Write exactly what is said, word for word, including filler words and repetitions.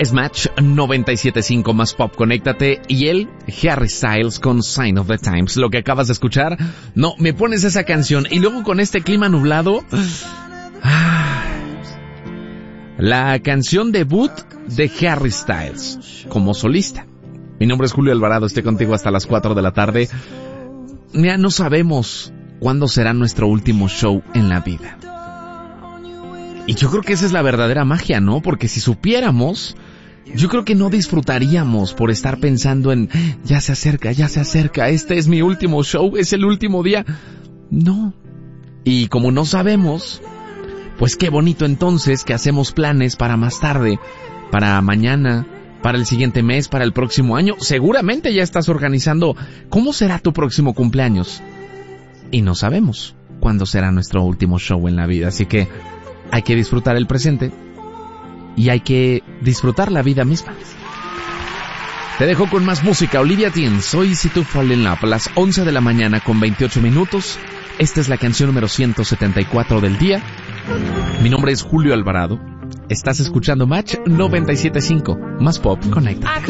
Es Match noventa y siete punto cinco más Pop, conéctate. Y él, Harry Styles con Sign of the Times. Lo que acabas de escuchar, no, me pones esa canción y luego con este clima nublado, ah, la canción debut de Harry Styles como solista. Mi nombre es Julio Alvarado, estoy contigo hasta las cuatro de la tarde. Mira, no sabemos cuándo será nuestro último show en la vida. Y yo creo que esa es la verdadera magia, ¿no? Porque si supiéramos, yo creo que no disfrutaríamos por estar pensando en, ya se acerca, ya se acerca, este es mi último show, es el último día. No. Y como no sabemos, pues qué bonito entonces que hacemos planes para más tarde, para mañana, para el siguiente mes, para el próximo año. Seguramente ya estás organizando cómo será tu próximo cumpleaños. Y no sabemos cuándo será nuestro último show en la vida, así que hay que disfrutar el presente y hay que disfrutar la vida misma. Te dejo con más música. Olivia Dean, Soy Si Tú Fall in Love, a las once de la mañana con veintiocho minutos. Esta es la canción número ciento setenta y cuatro del día. Mi nombre es Julio Alvarado. Estás escuchando Match noventa y siete punto cinco, más Pop, conecta.